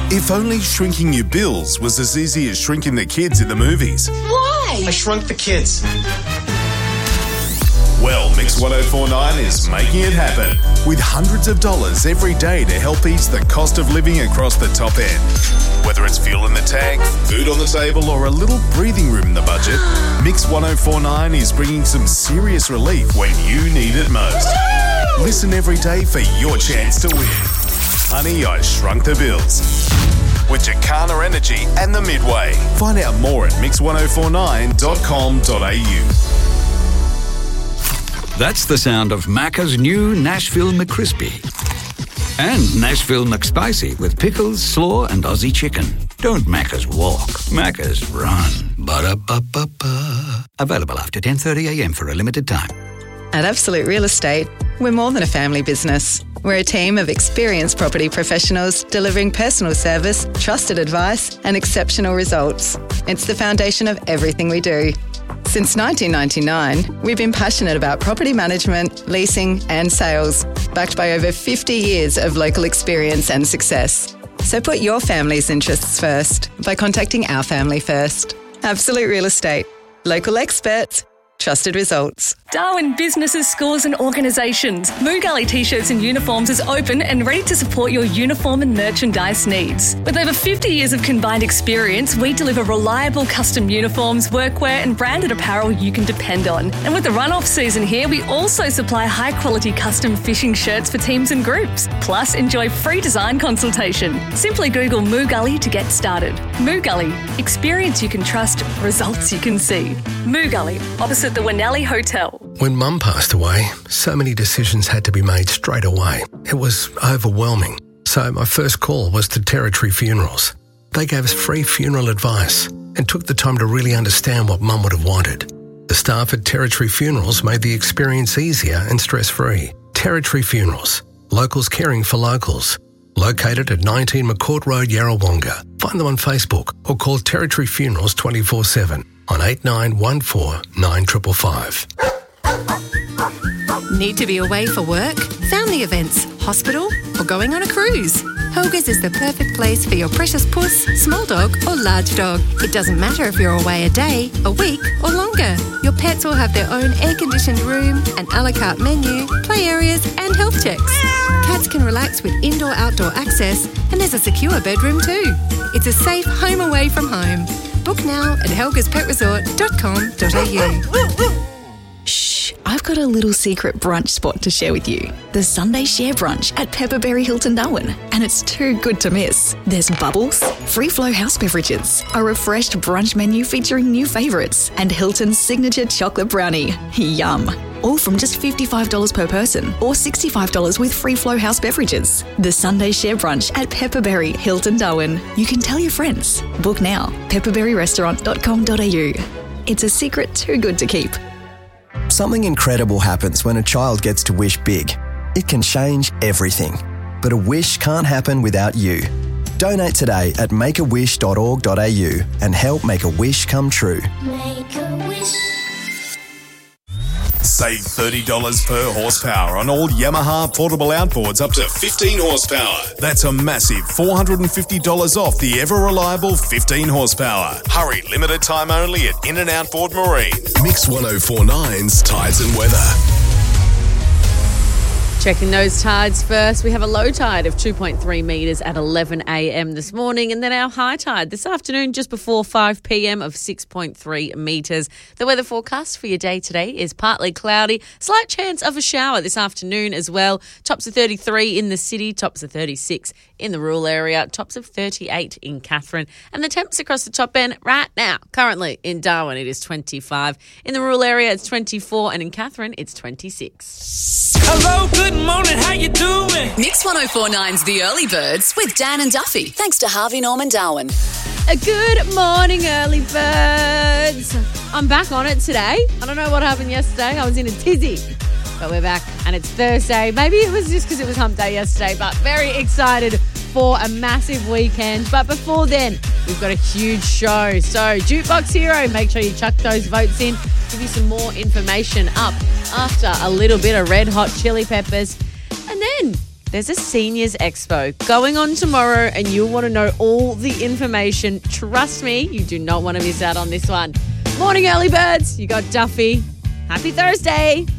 If only shrinking your bills was as easy as shrinking the kids in the movies. Why? I shrunk the kids. Well, Mix 1049 is making it happen with hundreds of dollars every day to help ease the cost of living across the top end. Whether it's fuel in the tank, food on the table, or a little breathing room in the budget, Mix 1049 is bringing some serious relief when you need it most. Listen every day for your chance to win. Honey, I Shrunk the Bills. With Jacana Energy and the Midway. Find out more at mix1049.com.au. That's the sound of Macca's new Nashville McCrispy. And Nashville McSpicy with pickles, slaw and Aussie chicken. Don't Macca's walk, Macca's run. Ba-da-ba-ba-ba. Available after 10:30am for a limited time. At Absolute Real Estate, we're more than a family business. We're a team of experienced property professionals delivering personal service, trusted advice and exceptional results. It's the foundation of everything we do. Since 1999, we've been passionate about property management, leasing and sales, backed by over 50 years of local experience and success. So put your family's interests first by contacting our family first. Absolute Real Estate. Local experts. Trusted results. Darwin Businesses, Schools and Organisations. Moo Gully T-shirts and uniforms is open and ready to support your uniform and merchandise needs. With over 50 years of combined experience, we deliver reliable custom uniforms, workwear and branded apparel you can depend on. And with the run-off season here, we also supply high-quality custom fishing shirts for teams and groups. Plus, enjoy free design consultation. Simply Google Moo Gully to get started. Moo Gully. Experience you can trust, results you can see. Moo Gully, opposite the Winnelli Hotel. When Mum passed away, so many decisions had to be made straight away. It was overwhelming. So my first call was to Territory Funerals. They gave us free funeral advice and took the time to really understand what Mum would have wanted. The staff at Territory Funerals made the experience easier and stress-free. Territory Funerals. Locals caring for locals. Located at 19 McCourt Road, Yarrawonga. Find them on Facebook or call Territory Funerals 24/7 on 8914 9555. Need to be away for work, family events, hospital, or going on a cruise? Helga's is the perfect place for your precious puss, small dog or large dog. It doesn't matter if you're away a day, a week or longer. Your pets will have their own air-conditioned room, an a la carte menu, play areas and health checks. Cats can relax with indoor-outdoor access and there's a secure bedroom too. It's a safe home away from home. Book now at helgaspetresort.com.au. Shh, I've got a little secret brunch spot to share with you. The Sunday Share Brunch at Pepperberry Hilton Darwin. And it's too good to miss. There's bubbles, free flow house beverages, a refreshed brunch menu featuring new favourites, and Hilton's signature chocolate brownie. Yum. All from just $55 per person or $65 with free flow house beverages. The Sunday Share Brunch at Pepperberry Hilton Darwin. You can tell your friends. Book now. pepperberryrestaurant.com.au. It's a secret too good to keep. Something incredible happens when a child gets to wish big. It can change everything. But a wish can't happen without you. Donate today at makeawish.org.au and help make a wish come true. Make a wish. Save $30 per horsepower on all Yamaha portable outboards up to 15 horsepower. That's a massive $450 off the ever-reliable 15 horsepower. Hurry, limited time only at In and Outboard Marine. Mix 1049's Tides and Weather. Checking those tides first. We have a low tide of 2.3 metres at 11 a.m. this morning, and then our high tide this afternoon just before 5 p.m. of 6.3 metres. The weather forecast for your day today is partly cloudy, slight chance of a shower this afternoon as well. Tops of 33 in the city, tops of 36 in the rural area, tops of 38 in Katherine. And the temps across the top end right now, currently in Darwin, it is 25. In the rural area, it's 24, and in Katherine, it's 26. Hello, good morning, how you doing? Mix 1049's The Early Birds with Dan and Duffy. Thanks to Harvey Norman Darwin. A good morning, early birds. I'm back on it today. I don't know what happened yesterday. I was in a tizzy. But we're back and it's Thursday. Maybe it was just because it was hump day yesterday, but very excited for a massive weekend. But before then, we've got a huge show. So Jukebox Hero, make sure you chuck those votes in. Give you some more information up after a little bit of Red Hot Chili Peppers. And then there's a seniors expo going on tomorrow and you'll want to know all the information. Trust me, you do not want to miss out on this one. Morning, early birds. You got Duffy. Happy Thursday.